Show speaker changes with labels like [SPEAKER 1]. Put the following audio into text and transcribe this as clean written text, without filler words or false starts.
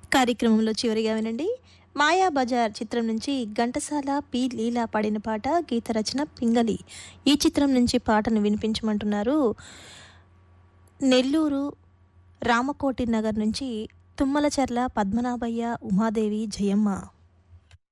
[SPEAKER 1] కార్యక్రమంలో చివరిగా వినండి. 'మాయాబజార్' చిత్రం నుంచి ఘంటసాల, పి. లీల పాడిన పాట, గీత రచన పింగళి. ఈ చిత్రం నుంచి పాటను వినిపించమంటున్నారు నెల్లూరు రామకోటి నగర్ నుంచి తుమ్మలచర్ల పద్మనాభయ్య, ఉమాదేవి, జయమ్మ.